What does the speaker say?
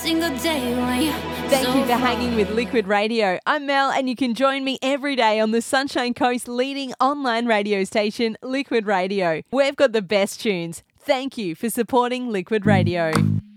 single day when you Thank you for hanging with Liquid Radio. I'm Mel, and you can join me every day on the Sunshine Coast leading online radio station, Liquid Radio. We've got the best tunes. Thank you for supporting Liquid Radio.